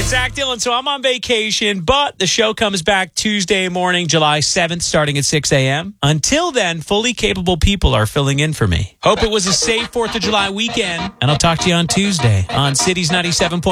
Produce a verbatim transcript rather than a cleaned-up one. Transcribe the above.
It's Zach Dillon, so I'm on vacation, but the show comes back Tuesday morning, July seventh, starting at six a.m. Until then, fully capable people are filling in for me. Hope it was a safe fourth of July weekend, and I'll talk to you on Tuesday on Cities ninety-seven point